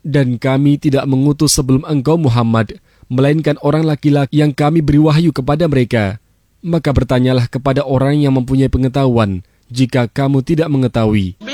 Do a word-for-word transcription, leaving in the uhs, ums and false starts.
Dan kami tidak mengutus sebelum engkau Muhammad, melainkan orang laki-laki yang kami beri wahyu kepada mereka. Maka bertanyalah kepada orang yang mempunyai pengetahuan, jika kamu tidak mengetahui.